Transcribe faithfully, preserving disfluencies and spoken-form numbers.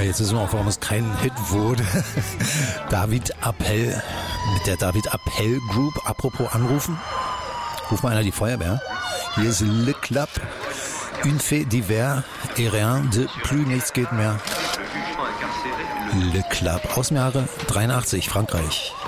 jetzt wissen wir auch, warum es kein Hit wurde. David Appel mit der David Appel Group. Apropos anrufen. Ruf mal einer die Feuerwehr. Hier ist Le Club. Une fait divers et rien de plus, nichts geht mehr. Le Club aus dem Jahre dreiundachtzig, Frankreich.